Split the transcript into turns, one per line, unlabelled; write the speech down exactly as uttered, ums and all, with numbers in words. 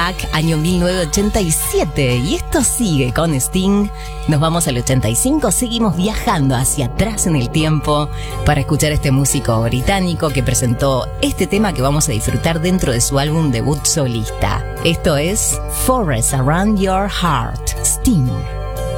Back, año mil novecientos ochenta y siete. Y esto sigue con Sting. Nos vamos al ochenta y cinco, seguimos viajando hacia atrás en el tiempo para escuchar a este músico británico que presentó este tema que vamos a disfrutar dentro de su álbum debut solista. Esto es Forest Around Your Heart, Sting.